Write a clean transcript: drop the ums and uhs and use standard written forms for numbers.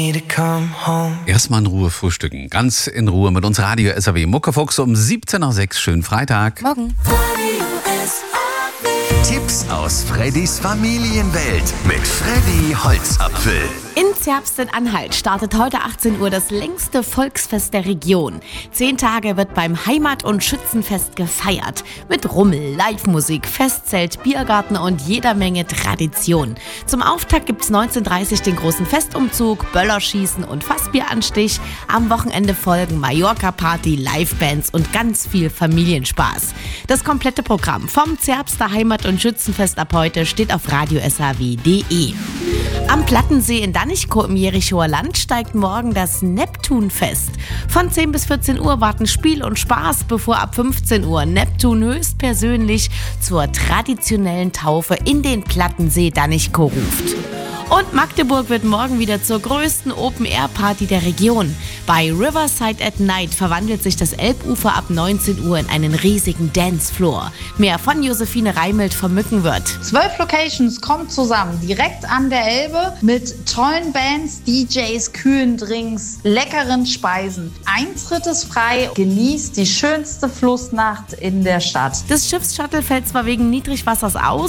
Erstmal in Ruhe frühstücken. Ganz in Ruhe mit uns Radio SAW. Muckefuchs um 17:06 Schönen Freitag. Morgen. Tipps aus Freddys Familienwelt mit Freddy Holzapfel. In Zerbst-in-Anhalt startet heute 18 Uhr das längste Volksfest der Region. 10 Tage wird beim Heimat- und Schützenfest gefeiert. Mit Rummel, Live-Musik, Festzelt, Biergarten und jeder Menge Tradition. Zum Auftakt gibt's 19:30 den großen Festumzug, Böllerschießen und Fassbieranstich. Am Wochenende folgen Mallorca-Party, Livebands und ganz viel Familienspaß. Das komplette Programm vom Zerbster Heimat- und Schützenfest ab heute steht auf radiosaw.de. Am Plattensee in Danichkow im Jerichower Land steigt morgen das Neptunfest. Von 10 bis 14 Uhr warten Spiel und Spaß, bevor ab 15 Uhr Neptun höchstpersönlich zur traditionellen Taufe in den Plattensee Danichkow ruft. Und Magdeburg wird morgen wieder zur größten Open-Air-Party der Region. Bei Riverside at Night verwandelt sich das Elbufer ab 19 Uhr in einen riesigen Dancefloor. Mehr von Josephine Reimelt vom Mückenwirt. 12 Locations kommen zusammen, direkt an der Elbe, mit tollen Bands, DJs, kühlen Drinks, leckeren Speisen. Eintritt ist frei, genießt die schönste Flussnacht in der Stadt. Das Schiffsshuttle fällt zwar wegen Niedrigwassers aus,